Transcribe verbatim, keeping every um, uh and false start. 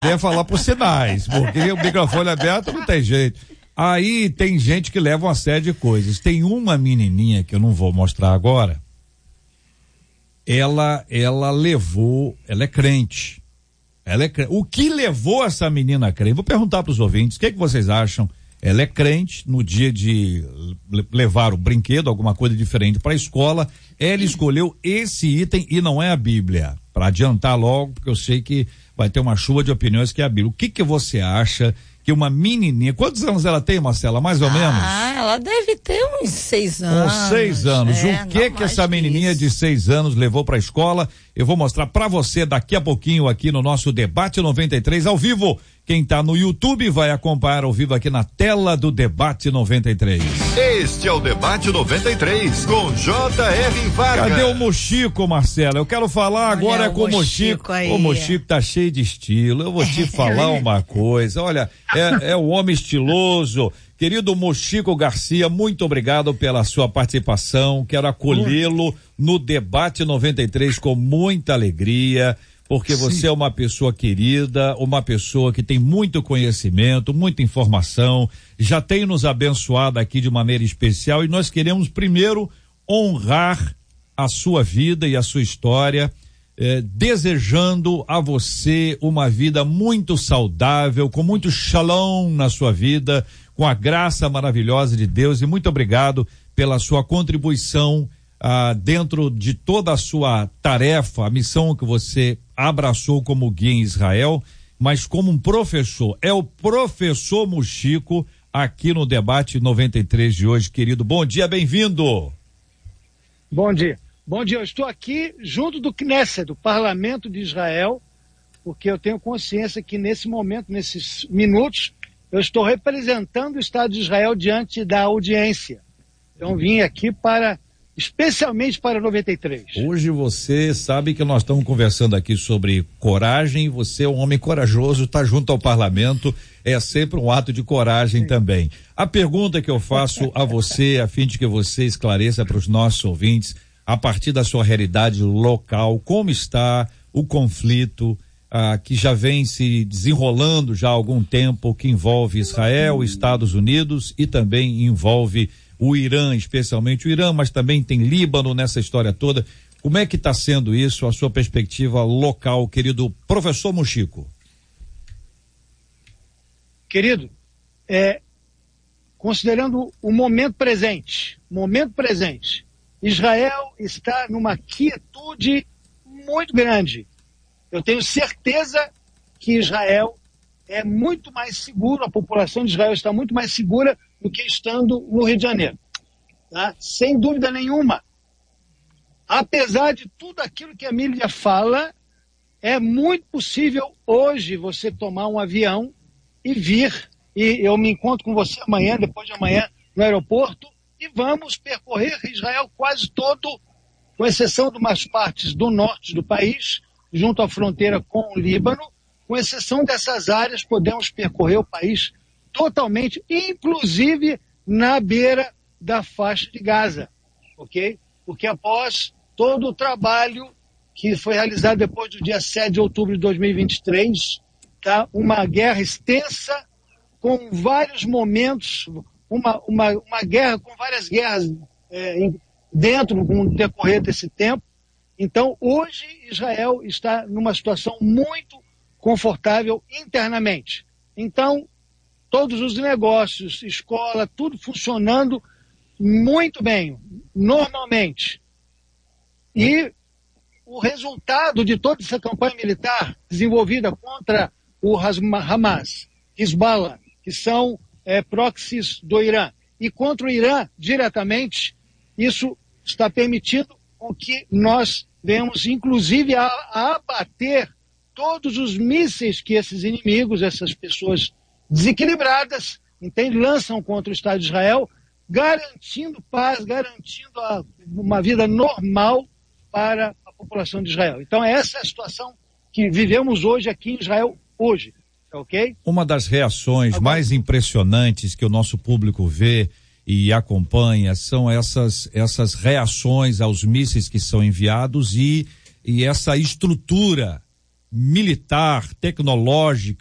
ia falar por sinais, porque o microfone aberto não tem jeito. Aí tem gente que leva uma série de coisas. Tem uma menininha que eu não vou mostrar agora. Ela, ela levou, ela é crente. Ela é crente. O que levou essa menina a crer? Vou perguntar para os ouvintes, o que é que vocês acham? Ela é crente, no dia de levar o brinquedo, alguma coisa diferente para a escola, ela escolheu esse item e não é a Bíblia. Para adiantar logo, porque eu sei que vai ter uma chuva de opiniões que é a Bíblia. O que que você acha que uma menininha, quantos anos ela tem, Marcela? Mais ou ah, menos? Ah, ela deve ter uns seis anos. Uns seis anos. É, o que que essa menininha de seis anos levou para a escola? Eu vou mostrar para você daqui a pouquinho aqui no nosso Debate noventa e três ao vivo. Quem tá no YouTube vai acompanhar ao vivo aqui na tela do Debate noventa e três. Este é o Debate noventa e três com J R Vargas. Cadê o Mochico, Marcela? Eu quero falar olha agora com o Mochico. O Mochico tá cheio de estilo. Eu vou te falar uma coisa. Olha, é, é um homem estiloso. Querido Mochico Garcia, muito obrigado pela sua participação. Quero acolhê-lo no Debate noventa e três com muita alegria. Porque Sim. você é uma pessoa querida, uma pessoa que tem muito conhecimento, muita informação, já tem nos abençoado aqui de maneira especial e nós queremos primeiro honrar a sua vida e a sua história, eh, desejando a você uma vida muito saudável, com muito shalom na sua vida, com a graça maravilhosa de Deus, e muito obrigado pela sua contribuição ah, dentro de toda a sua tarefa, a missão que você abraçou como guia em Israel, mas como um professor. É o professor Mochico aqui no Debate noventa e três de hoje, querido. Bom dia, bem-vindo. Bom dia. Bom dia, eu estou aqui junto do Knesset, do Parlamento de Israel, porque eu tenho consciência que nesse momento, nesses minutos, eu estou representando o Estado de Israel diante da audiência. Então vim aqui para... especialmente para noventa e três. Hoje você sabe que nós estamos conversando aqui sobre coragem, você é um homem corajoso, está junto ao parlamento, é sempre um ato de coragem Sim. também. A pergunta que eu faço a você, a fim de que você esclareça para os nossos ouvintes, a partir da sua realidade local, como está o conflito ah, que já vem se desenrolando já há algum tempo, que envolve Israel, Estados Unidos e também envolve o Irã, especialmente o Irã, mas também tem Líbano nessa história toda. Como é que está sendo isso, a sua perspectiva local, querido professor Mochico? Querido, é, considerando o momento presente, momento presente, Israel está numa quietude muito grande. Eu tenho certeza que Israel é muito mais seguro, a população de Israel está muito mais segura do que estando no Rio de Janeiro, tá? Sem dúvida nenhuma. Apesar de tudo aquilo que a mídia fala, é muito possível hoje você tomar um avião e vir, e eu me encontro com você amanhã, depois de amanhã, no aeroporto, e vamos percorrer Israel quase todo, com exceção de umas partes do norte do país, junto à fronteira com o Líbano, com exceção dessas áreas, podemos percorrer o país totalmente, inclusive na beira da faixa de Gaza, ok? Porque após todo o trabalho que foi realizado depois do dia sete de outubro de dois mil e vinte e três, tá? Uma guerra extensa, com vários momentos, uma, uma, uma guerra com várias guerras é, dentro, no decorrer desse tempo. Então, hoje, Israel está numa situação muito confortável internamente. Então, todos os negócios, escola, tudo funcionando muito bem, normalmente. E o resultado de toda essa campanha militar desenvolvida contra o Hamas, Hezbollah, que são é, proxies do Irã, e contra o Irã diretamente, isso está permitindo com que nós venhamos, inclusive, a, a abater todos os mísseis que esses inimigos, essas pessoas desequilibradas, entende? Lançam contra o Estado de Israel, garantindo paz, garantindo a, uma vida normal para a população de Israel. Então essa é a situação que vivemos hoje aqui em Israel, hoje, ok? Uma das reações Agora, mais impressionantes que o nosso público vê e acompanha são essas, essas reações aos mísseis que são enviados e, e essa estrutura militar, tecnológica,